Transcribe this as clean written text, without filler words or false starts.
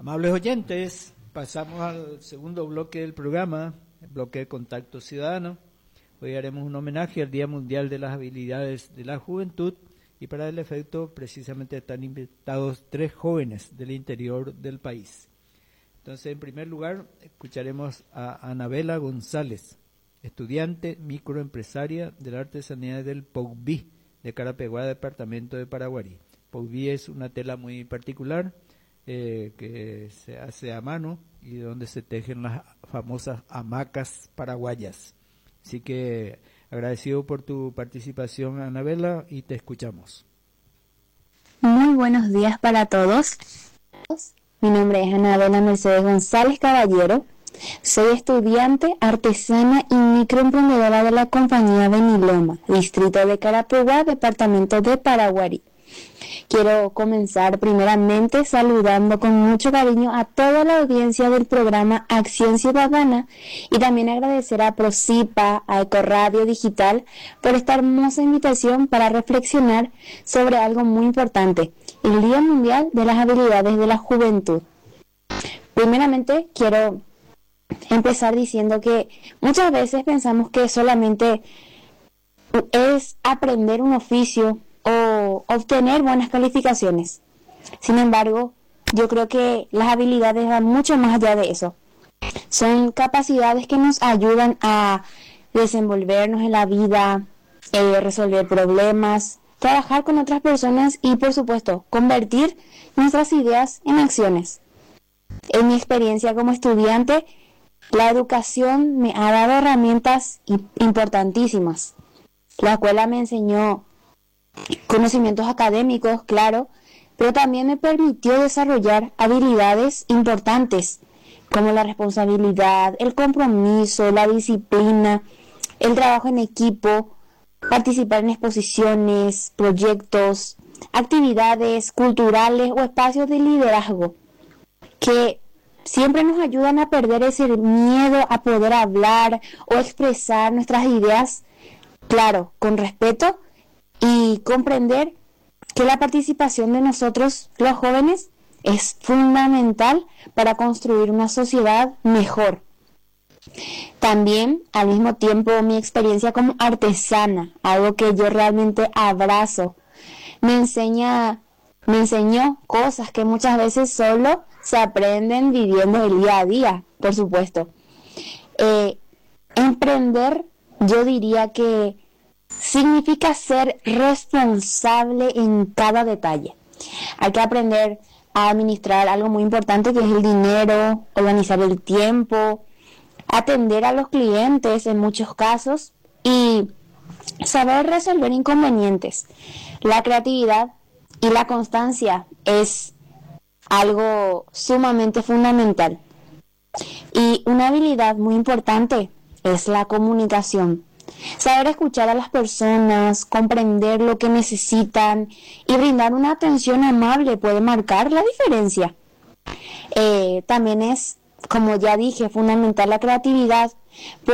Amables oyentes, pasamos al segundo bloque del programa, el bloque de Contacto Ciudadano. Hoy haremos un homenaje al Día Mundial de las Habilidades de la Juventud y para el efecto precisamente están invitados 3 jóvenes del interior del país. Entonces, en primer lugar, escucharemos a Anabela González, estudiante microempresaria de la artesanía del Poubí de Carapeguá, departamento de Paraguarí. Poubí es una tela muy particular que se hace a mano y donde se tejen las famosas hamacas paraguayas. Así que agradecido por tu participación, Anabela, y te escuchamos. Muy buenos días para todos. Mi nombre es Anabela Mercedes González Caballero. Soy estudiante, artesana y microemprendedora de la compañía Beniloma, distrito de Carapeguá, departamento de Paraguarí. Quiero comenzar primeramente saludando con mucho cariño a toda la audiencia del programa Acción Ciudadana y también agradecer a Procipa, a Ecoradio Digital por esta hermosa invitación para reflexionar sobre algo muy importante, el Día Mundial de las Habilidades de la Juventud. Primeramente quiero empezar diciendo que muchas veces pensamos que solamente es aprender un oficio o obtener buenas calificaciones. Sin embargo, yo creo que las habilidades van mucho más allá de eso. Son capacidades que nos ayudan a desenvolvernos en la vida, resolver problemas, trabajar con otras personas y, por supuesto, convertir nuestras ideas en acciones. En mi experiencia como estudiante, la educación me ha dado herramientas importantísimas. La escuela me enseñó conocimientos académicos, claro, pero también me permitió desarrollar habilidades importantes como la responsabilidad, el compromiso, la disciplina, el trabajo en equipo, participar en exposiciones, proyectos, actividades culturales o espacios de liderazgo que siempre nos ayudan a perder ese miedo a poder hablar o expresar nuestras ideas, claro, con respeto, y comprender que la participación de nosotros, los jóvenes, es fundamental para construir una sociedad mejor. También, al mismo tiempo, mi experiencia como artesana, algo que yo realmente abrazo, me enseñó cosas que muchas veces solo se aprenden viviendo el día a día, por supuesto. Emprender, yo diría que significa ser responsable en cada detalle. Hay que aprender a administrar algo muy importante que es el dinero, organizar el tiempo, atender a los clientes en muchos casos y saber resolver inconvenientes. La creatividad y la constancia es algo sumamente fundamental. Y una habilidad muy importante es la comunicación. Saber escuchar a las personas, comprender lo que necesitan y brindar una atención amable puede marcar la diferencia. También es, como ya dije, fundamental la creatividad.